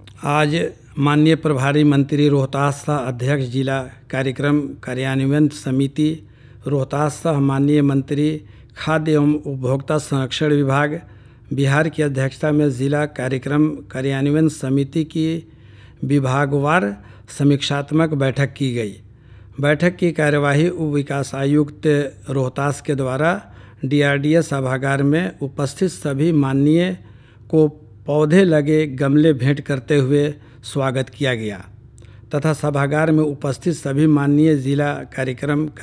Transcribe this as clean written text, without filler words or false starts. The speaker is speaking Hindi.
आज माननीय प्रभारी मंत्री रोहतास सह अध्यक्ष जिला कार्यक्रम कार्यान्वयन समिति रोहतास सह माननीय मंत्री खाद्य एवं उपभोक्ता संरक्षण विभाग बिहार की अध्यक्षता में जिला कार्यक्रम कार्यान्वयन समिति की विभागवार समीक्षात्मक बैठक की गई। बैठक की कार्यवाही उप विकास आयुक्त रोहतास के द्वारा DRDA सभागार में उपस्थित सभी माननीय को पौधे लगे गमले भेंट करते हुए स्वागत किया गया तथा सभागार में उपस्थित सभी माननीय जिला कार्यक्रम